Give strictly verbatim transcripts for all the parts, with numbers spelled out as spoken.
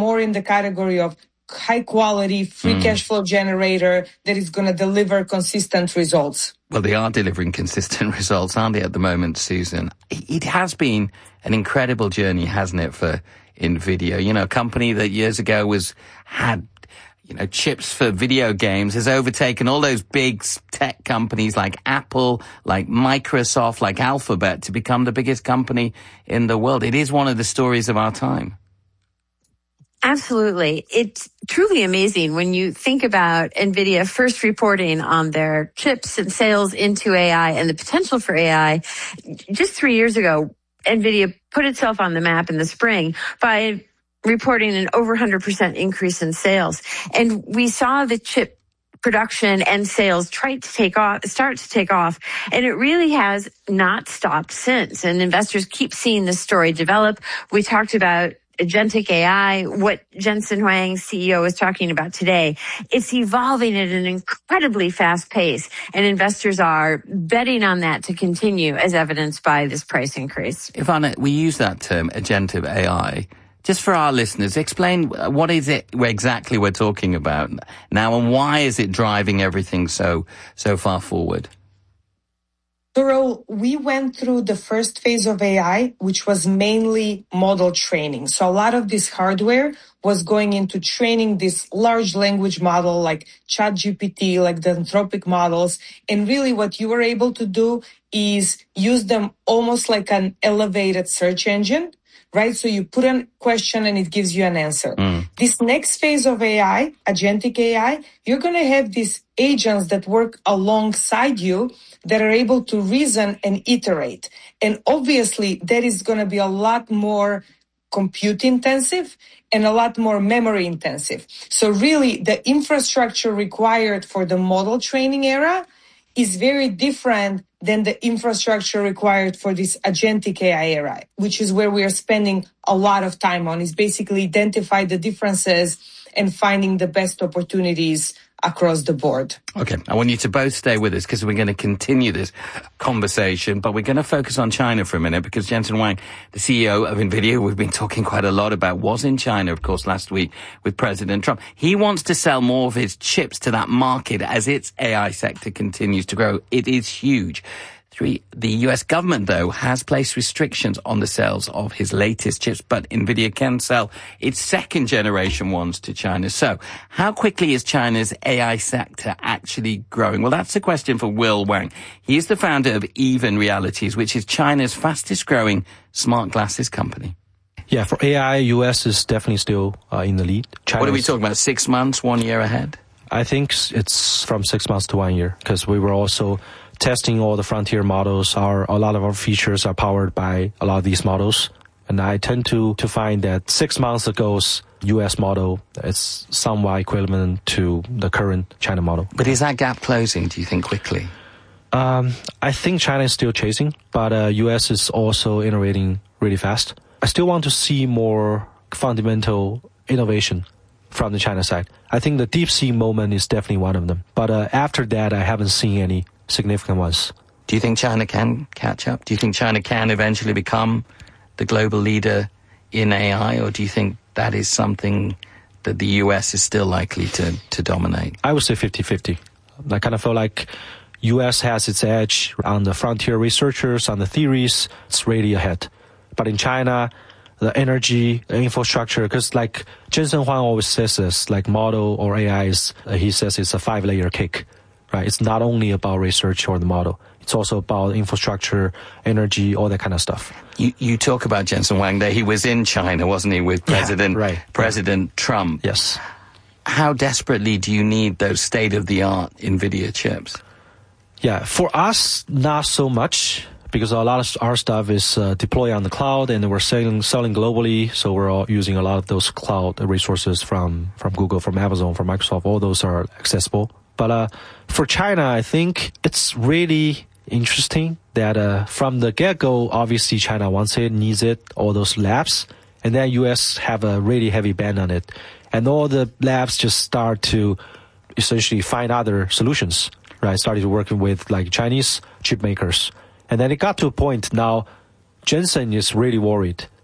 more in the category of high quality, free mm. cash flow generator that is going to deliver consistent results. Well, they are delivering consistent results, aren't they, at the moment, Susan? It has been an incredible journey, hasn't it, for NVIDIA? You know, a company that years ago was, had, you know, chips for video games has overtaken all those big tech companies like Apple, like Microsoft, like Alphabet to become the biggest company in the world. It is one of the stories of our time. Absolutely. It's truly amazing when you think about NVIDIA first reporting on their chips and sales into A I and the potential for A I. Just three years ago, NVIDIA put itself on the map in the spring by reporting an over one hundred percent increase in sales. And we saw the chip production and sales try to take off, start to take off. And it really has not stopped since. And investors keep seeing this story develop. We talked about agentic A I, what Jensen Huang, C E O, is talking about today. It's evolving at an incredibly fast pace, and investors are betting on that to continue, as evidenced by this price increase. Ivana, we use that term, agentic A I. Just for our listeners, explain what is it exactly we're talking about now, and why is it driving everything so so far forward? So we went through the first phase of A I, which was mainly model training. So a lot of this hardware was going into training this large language model like ChatGPT, like the Anthropic models. And really what you were able to do is use them almost like an elevated search engine, right? So you put a question and it gives you an answer. Mm. This next phase of A I, agentic A I, you're going to have these agents that work alongside you that are able to reason and iterate. And obviously, that is going to be a lot more compute intensive and a lot more memory intensive. So really, the infrastructure required for the model training era is very different than the infrastructure required for this agentic A I era, which is where we are spending a lot of time on, is basically identify the differences and finding the best opportunities across the board. Okay, I want you to both stay with us because we're going to continue this conversation, but we're going to focus on China for a minute because Jensen Huang, the C E O of NVIDIA, we've been talking quite a lot about, was in China, of course, last week with President Trump. He wants to sell more of his chips to that market as its A I sector continues to grow. It is huge. Three, the U S government, though, has placed restrictions on the sales of his latest chips, but NVIDIA can sell its second-generation ones to China. So how quickly is China's A I sector actually growing? Well, that's a question for Will Wang. He is the founder of Even Realities, which is China's fastest-growing smart glasses company. Yeah, for A I, U S is definitely still uh, in the lead. China's, what are we talking about, six months, one year ahead? I think it's from six months to one year because we were also testing all the frontier models. Our a lot of our features are powered by a lot of these models. And I tend to, to find that six months ago's U S model is somewhat equivalent to the current China model. But is that gap closing, do you think, quickly? Um, I think China is still chasing, but uh, U S is also innovating really fast. I still want to see more fundamental innovation from the China side. I think the DeepSeek moment is definitely one of them. But uh, after that, I haven't seen any significant ones. Do you think China can catch up? Do you think China can eventually become the global leader in A I, or do you think that is something that the U S is still likely to, to dominate? I would say fifty-fifty. I kind of feel like U S has its edge on the frontier researchers, on the theories. It's really ahead. But in China, the energy, the infrastructure, because like Jensen Huang always says this, like model or A I is, uh, he says it's a five-layer cake. Right, it's not only about research or the model. It's also about infrastructure, energy, all that kind of stuff. You you talk about Jensen Huang there. He was in China, wasn't he, with President yeah, right. President Trump? Yes. How desperately do you need those state-of-the-art NVIDIA chips? Yeah, for us, not so much, because a lot of our stuff is uh, deployed on the cloud, and we're selling selling globally. So we're all using a lot of those cloud resources from from Google, from Amazon, from Microsoft. All those are accessible. But uh, for China, I think it's really interesting that uh, from the get-go, obviously China wants it, needs it, all those labs. And then U S have a really heavy ban on it. And all the labs just start to essentially find other solutions, right? Started working with like Chinese chip makers. And then it got to a point now, Jensen is really worried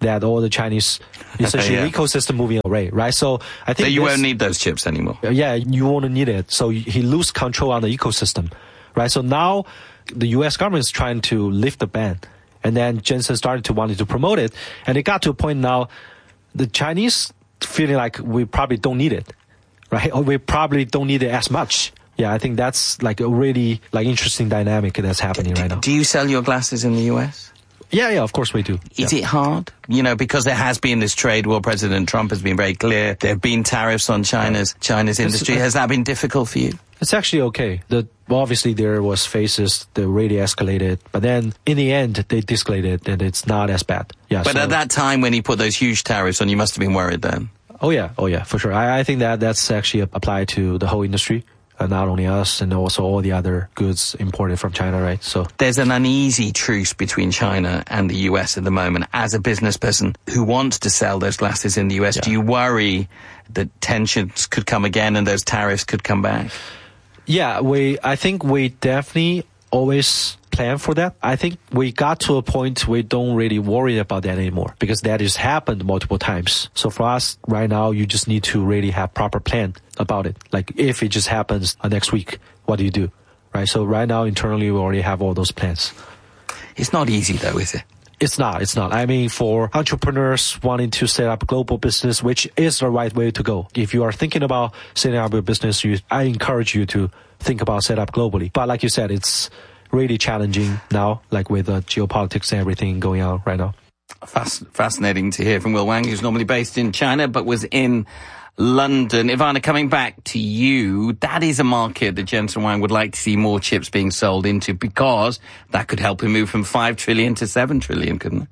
that all the Chinese essentially yeah. ecosystem moving away, right? So I think so you this, won't need those chips anymore. Yeah, you won't need it. So he lose control on the ecosystem, right? So now the U S government is trying to lift the ban, and then Jensen started to wanted to promote it, and it got to a point now the Chinese feeling like we probably don't need it, right? Or we probably don't need it as much. Yeah, I think that's like a really like interesting dynamic that's happening do, right now. Do you sell your glasses in the U S? Yeah, yeah, of course we do. Is yeah. it hard? You know, because there has been this trade war. President Trump has been very clear. There have been tariffs on China's China's industry. Has that been difficult for you? It's actually okay. The well, obviously there was phases that really escalated, but then in the end they de-escalated and it's not as bad. Yeah. But so, at that time when he put those huge tariffs on, you must have been worried then. Oh yeah, oh yeah, for sure. I, I think that that's actually applied to the whole industry. Uh, not only us, and also all the other goods imported from China, right? So there's an uneasy truce between China and the U S at the moment. As a business person who wants to sell those glasses in the U S, yeah. do you worry that tensions could come again and those tariffs could come back? Yeah, we. I think we definitely always plan for that. I think we got to a point we don't really worry about that anymore because that has happened multiple times. So for us right now, you just need to really have proper plan about it. Like if it just happens next week, what do you do? Right. So right now internally, we already have all those plans. It's not easy though, is it? It's not. It's not. I mean, for entrepreneurs wanting to set up a global business, which is the right way to go. If you are thinking about setting up a business, you, I encourage you to think about set up globally. But like you said, it's really challenging now, like with uh, geopolitics and everything going on right now. Fasc- fascinating to hear from Will Wang, who's normally based in China, but was in London. Ivana, coming back to you, that is a market that Jensen Huang would like to see more chips being sold into because that could help him move from five trillion to seven trillion, couldn't it?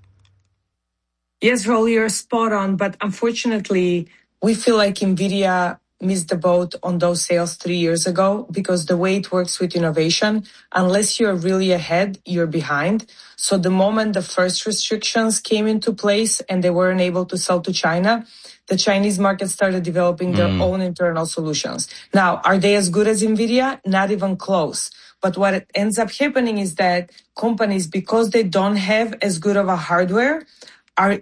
Yes, Raul, you're spot on. But unfortunately, we feel like NVIDIA missed the boat on those sales three years ago because the way it works with innovation, unless you're really ahead, you're behind. So the moment the first restrictions came into place and they weren't able to sell to China, the Chinese market started developing their mm. own internal solutions. Now, are they as good as NVIDIA? Not even close. But what ends up happening is that companies, because they don't have as good of a hardware, are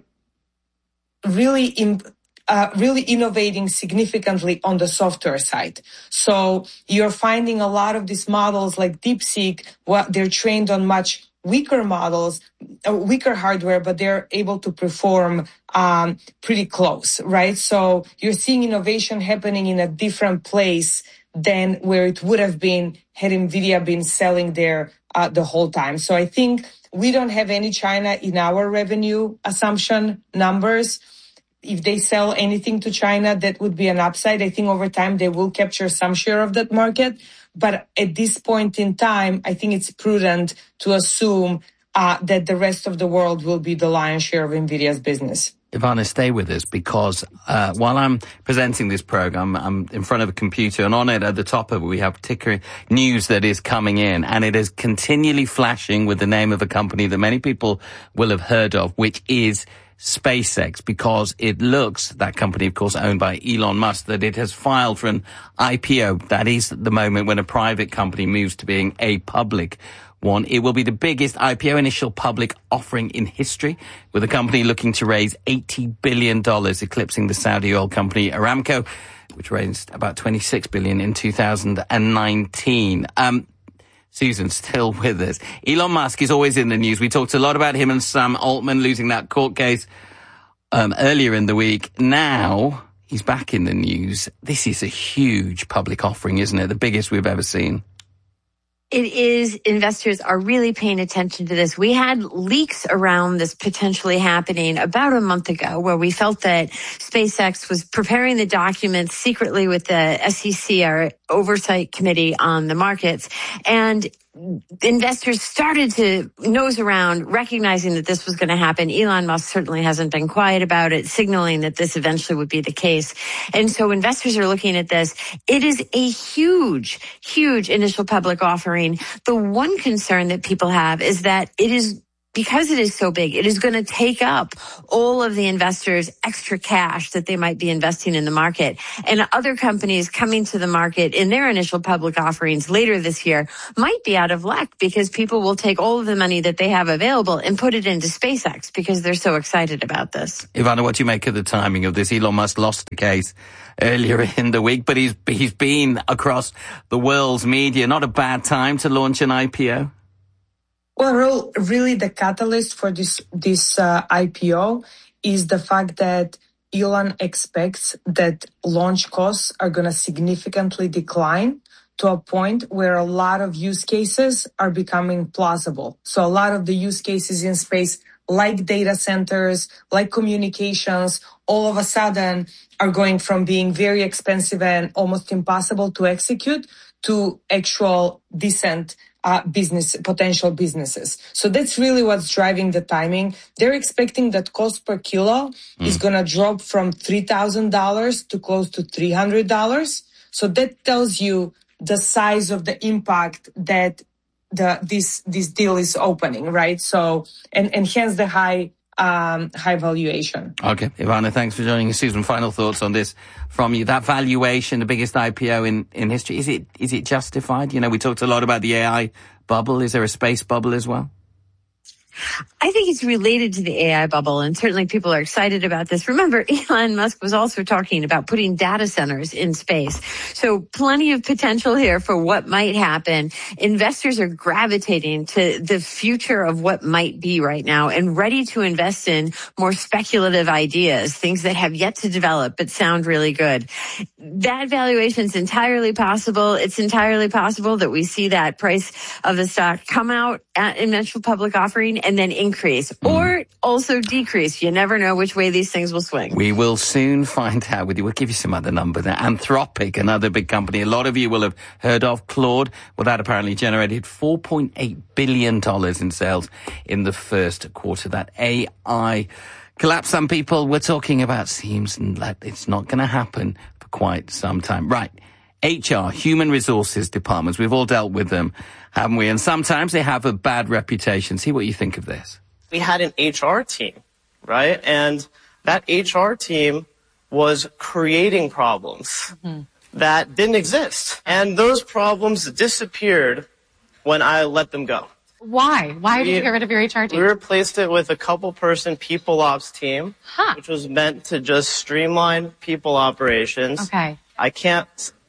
really in, uh, really innovating significantly on the software side. So you're finding a lot of these models like DeepSeek, what they're trained on much weaker models, uh, weaker hardware, but they're able to perform um, pretty close, right? So you're seeing innovation happening in a different place than where it would have been had NVIDIA been selling there uh, the whole time. So I think we don't have any China in our revenue assumption numbers. If they sell anything to China, that would be an upside. I think over time they will capture some share of that market. But at this point in time, I think it's prudent to assume uh, that the rest of the world will be the lion's share of NVIDIA's business. Ivana, stay with us because uh, while I'm presenting this program, I'm in front of a computer and on it at the top of it, we have ticker news that is coming in and it is continually flashing with the name of a company that many people will have heard of, which is SpaceX, because it looks, that company, of course, owned by Elon Musk, that it has filed for an I P O. That is the moment when a private company moves to being a public one. It will be the biggest I P O, initial public offering in history, with the company looking to raise eighty billion dollars, eclipsing the Saudi oil company Aramco, which raised about twenty-six billion dollars in two thousand nineteen. Um, Susan, still with us. Elon Musk is always in the news. We talked a lot about him and Sam Altman losing that court case um, earlier in the week. Now he's back in the news. This is a huge public offering, isn't it? The biggest we've ever seen. It is. Investors are really paying attention to this. We had leaks around this potentially happening about a month ago where we felt that SpaceX was preparing the documents secretly with the S E C, our oversight committee on the markets. And investors started to nose around, recognizing that this was going to happen. Elon Musk certainly hasn't been quiet about it, signaling that this eventually would be the case. And so investors are looking at this. It is a huge, huge initial public offering. The one concern that people have is that it is because it is so big, it is going to take up all of the investors' extra cash that they might be investing in the market. And other companies coming to the market in their initial public offerings later this year might be out of luck because people will take all of the money that they have available and put it into SpaceX because they're so excited about this. Ivana, what do you make of the timing of this? Elon Musk lost the case earlier in the week, but he's he's been across the world's media. Not a bad time to launch an I P O? Well, really the catalyst for this, this uh, I P O is the fact that Elon expects that launch costs are going to significantly decline to a point where a lot of use cases are becoming plausible. So a lot of the use cases in space, like data centers, like communications, all of a sudden are going from being very expensive and almost impossible to execute to actual decent uh, business, potential businesses. So that's really what's driving the timing. They're expecting that cost per kilo mm. is going to drop from three thousand dollars to close to three hundred dollars. So that tells you the size of the impact that the this this deal is opening, right? So and and hence the high um high valuation. Okay, Ivana, thanks for joining us. Susan, final thoughts on this from you. That valuation, the biggest I P O in in history, is it is it justified? You know, we talked a lot about the A I bubble. Is there a space bubble as well? I think it's related to the A I bubble, and certainly people are excited about this. Remember, Elon Musk was also talking about putting data centers in space. So plenty of potential here for what might happen. Investors are gravitating to the future of what might be right now and ready to invest in more speculative ideas, things that have yet to develop but sound really good. That valuation is entirely possible. It's entirely possible that we see that price of the stock come out at eventual public offering and then increase or also decrease. You never know which way these things will swing. We will soon find out with you. We'll give you some other numbers. Anthropic, another big company. A lot of you will have heard of. Claude, well, that apparently generated four point eight billion dollars in sales in the first quarter. That A I collapse some people were talking about seems like it's not going to happen for quite some time. Right. H R, human resources departments. We've all dealt with them, haven't we? And sometimes they have a bad reputation. See what you think of this. We had an H R team, right? And that H R team was creating problems mm-hmm. that didn't exist. And those problems disappeared when I let them go. Why? Why we, did you get rid of your H R team? We replaced it with a couple-person people ops team, huh. which was meant to just streamline people operations. Okay. I can't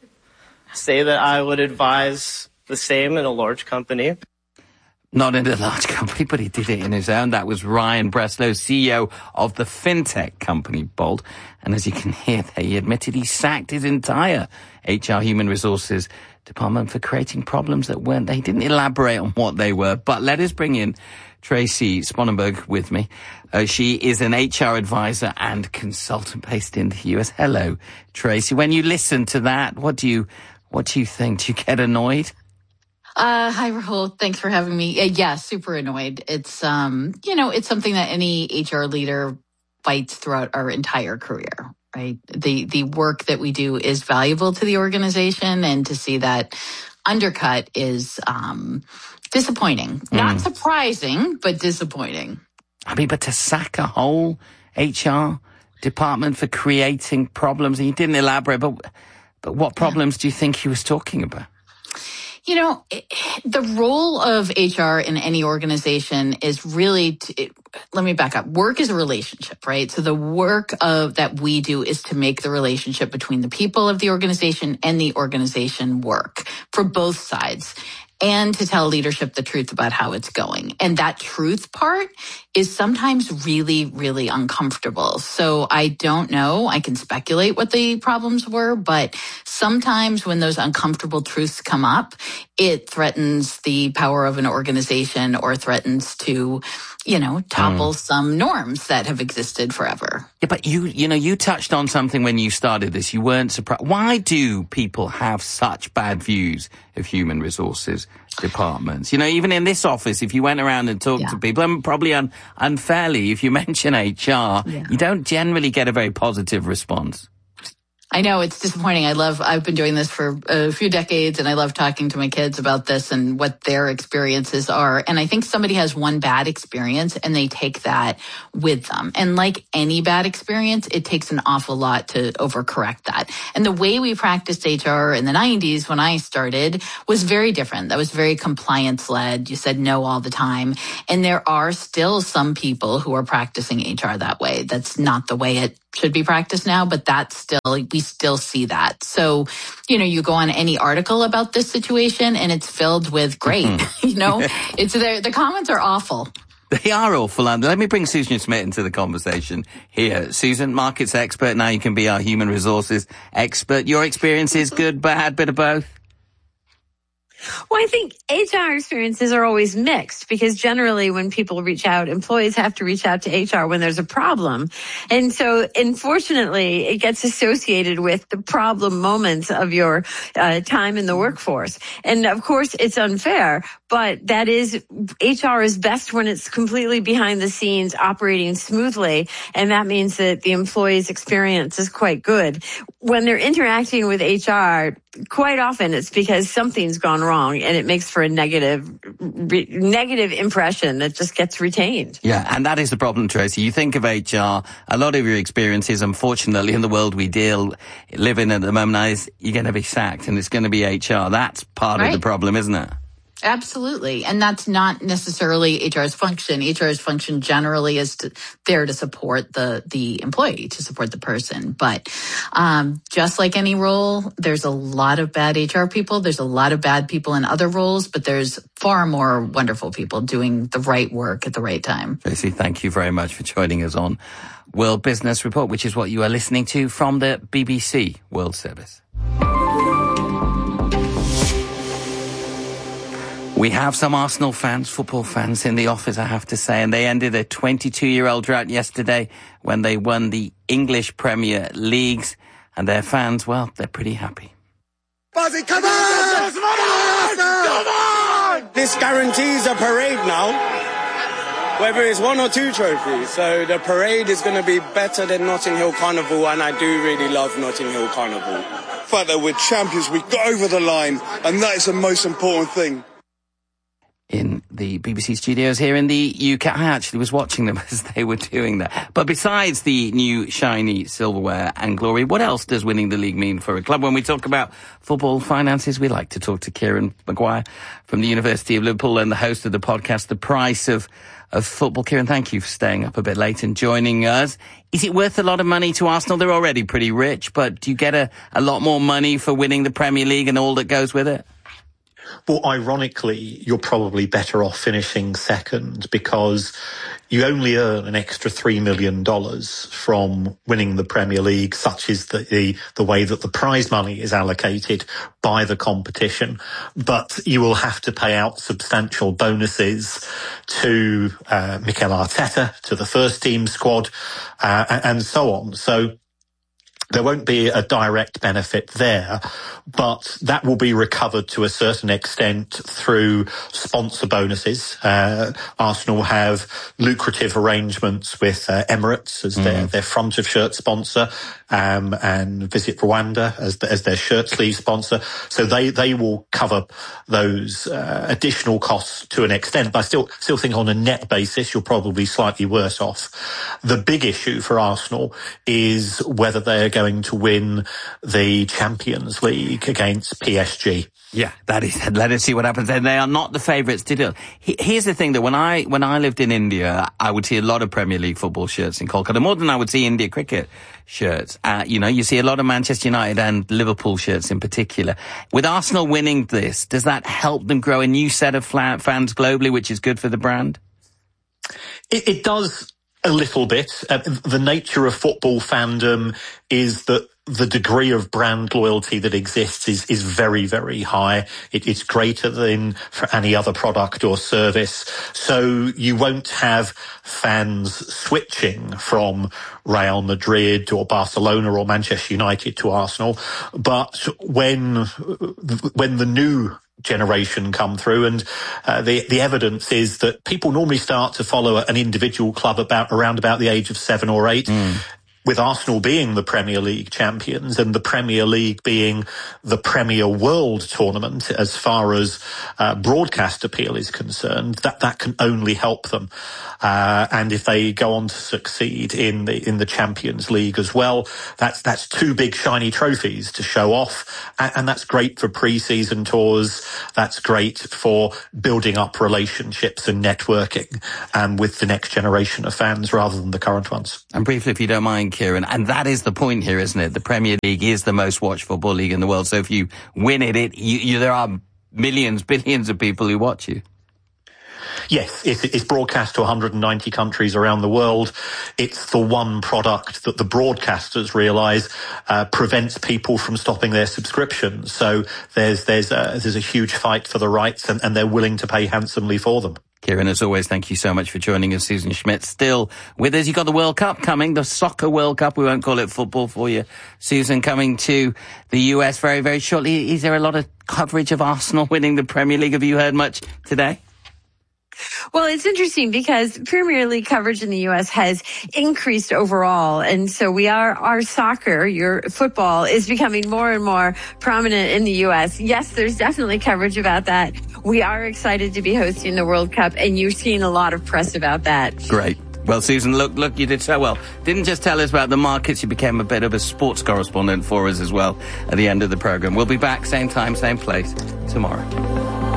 say that I would advise the same in a large company. Not in a large company, but he did it in his own. That was Ryan Breslow, C E O of the fintech company Bolt. And as you can hear there, he admitted he sacked his entire H R human resources department for creating problems that weren't. They didn't elaborate on what they were. But let us bring in Tracy Sponenberg with me. Uh, she is an H R advisor and consultant based in the U S. Hello, Tracy. When you listen to that, what do you what do you think? Do you get annoyed? Uh, hi, Rahul. Thanks for having me. Uh, yeah, super annoyed. It's, um, you know, it's something that any H R leader fights throughout our entire career, right? The, the work that we do is valuable to the organization, and to see that undercut is, um, disappointing. Mm. Not surprising, but disappointing. I mean, but to sack a whole H R department for creating problems, and you didn't elaborate, but, but what problems yeah. do you think he was talking about? You know, the role of H R in any organization is really, to, it, let me back up. Work is a relationship, right? So the work of that we do is to make the relationship between the people of the organization and the organization work for both sides, and to tell leadership the truth about how it's going. And that truth part is sometimes really, really uncomfortable. So I don't know. I can speculate what the problems were, but sometimes when those uncomfortable truths come up, it threatens the power of an organization or threatens to, you know, topple mm. some norms that have existed forever. Yeah, but you, you know, you touched on something when you started this. You weren't surprised. Why do people have such bad views of human resources departments? You know, even in this office, if you went around and talked yeah. to people, and probably un- unfairly, if you mention H R, yeah. you don't generally get a very positive response. I know it's disappointing. I love, I've been doing this for a few decades and I love talking to my kids about this and what their experiences are. And I think somebody has one bad experience and they take that with them. And like any bad experience, it takes an awful lot to overcorrect that. And the way we practiced H R in the nineties when I started was very different. That was very compliance led. You said no all the time. And there are still some people who are practicing H R that way. That's not the way it should be practiced now, but that's still, we still see that. So, you know, you go on any article about this situation and it's filled with great, mm-hmm. you know, it's there. The comments are awful. They are awful. And let me bring Susan Schmidt into the conversation here. Susan, markets expert. Now you can be our human resources expert. Your experience is good, bad, bit of both? Well, I think H R experiences are always mixed because generally when people reach out, employees have to reach out to H R when there's a problem. And so, unfortunately, it gets associated with the problem moments of your uh, time in the workforce. And, of course, it's unfair, but that is, H R is best when it's completely behind the scenes, operating smoothly, and that means that the employee's experience is quite good. When they're interacting with H R, quite often it's because something's gone wrong and it makes for a negative, re- negative impression that just gets retained. Yeah, and that is the problem, Tracy. You think of H R, a lot of your experiences, unfortunately, in the world we deal, live in at the moment, is you're going to be sacked and it's going to be H R. That's part right. of the problem, isn't it? Absolutely. And that's not necessarily H R's function. H R's function generally is to, there to support the, the employee, to support the person. But um, just like any role, there's a lot of bad H R people. There's a lot of bad people in other roles, but there's far more wonderful people doing the right work at the right time. Tracy, thank you very much for joining us on World Business Report, which is what you are listening to from the B B C World Service. We have some Arsenal fans, football fans in the office, I have to say, and they ended a twenty-two-year-old drought yesterday when they won the English Premier Leagues, and their fans, well, they're pretty happy. Buzzy, come on! Come on! Come on! This guarantees a parade now, whether it's one or two trophies. So the parade is going to be better than Notting Hill Carnival, and I do really love Notting Hill Carnival. The fact that we're champions, we got over the line, and that is the most important thing. In the B B C studios here in the U K. I actually was watching them as they were doing that. But besides the new shiny silverware and glory, what else does winning the league mean for a club? When we talk about football finances, we like to talk to Kieran Maguire from the University of Liverpool and the host of the podcast, The Price of, of Football. Kieran, thank you for staying up a bit late and joining us. Is it worth a lot of money to Arsenal? They're already pretty rich, but do you get a, a lot more money for winning the Premier League and all that goes with it? Well, ironically, you're probably better off finishing second because you only earn an extra three million dollars from winning the Premier League, such is the, the, the way that the prize money is allocated by the competition. But you will have to pay out substantial bonuses to uh, Mikel Arteta, to the first team squad, uh, and, and so on. So there won't be a direct benefit there, but that will be recovered to a certain extent through sponsor bonuses. Uh, Arsenal have lucrative arrangements with uh, Emirates as mm. their, their front of shirt sponsor, um, and Visit Rwanda as, the, as their shirt sleeve sponsor. So they, they will cover those uh, additional costs to an extent, but I still, still think on a net basis, you're probably slightly worse off. The big issue for Arsenal is whether they're going going to win the Champions League against P S G. Yeah, that is. Let us see what happens. And they are not the favourites to do it. Here's the thing, that when I when I lived in India, I would see a lot of Premier League football shirts in Kolkata, more than I would see India cricket shirts. Uh, you know, you see a lot of Manchester United and Liverpool shirts in particular. With Arsenal winning this, does that help them grow a new set of fans globally, which is good for the brand? It, it does. A little bit. Uh, the nature of football fandom is that the degree of brand loyalty that exists is, is very, very high. It, it's greater than for any other product or service. So you won't have fans switching from Real Madrid or Barcelona or Manchester United to Arsenal. But when, when the new generation come through, and uh, the the evidence is that people normally start to follow an individual club about around about the age of seven or eight. Mm. with Arsenal being the Premier League champions and the Premier League being the Premier World Tournament as far as uh, broadcast appeal is concerned, that, that can only help them. Uh, and if they go on to succeed in the in the Champions League as well, that's that's two big shiny trophies to show off, and, and that's great for pre-season tours. That's great for building up relationships and networking, and um, with the next generation of fans rather than the current ones. And briefly, if you don't mind, Kieran, and that is the point here, isn't it? The Premier League is the most watched football league in the world. So if you win it, it you, you, there are millions, billions of people who watch you. Yes, it's, it's broadcast to one hundred ninety countries around the world. It's the one product that the broadcasters realise uh, prevents people from stopping their subscriptions. So there's there's a, there's a huge fight for the rights, and, and they're willing to pay handsomely for them. Kieran, as always, thank you so much for joining us. Susan Schmidt still with us. You've got the World Cup coming, the Soccer World Cup. We won't call it football for you. Susan, coming to the U S very, very shortly. Is there a lot of coverage of Arsenal winning the Premier League? Have you heard much today? Well, it's interesting because Premier League coverage in the U S has increased overall. And so we are, our soccer, your football is becoming more and more prominent in the U S. Yes, there's definitely coverage about that. We are excited to be hosting the World Cup, and you're seeing a lot of press about that. Great. Well, Susan, look, look, you did so well. Didn't just tell us about the markets, you became a bit of a sports correspondent for us as well at the end of the program. We'll be back same time, same place tomorrow.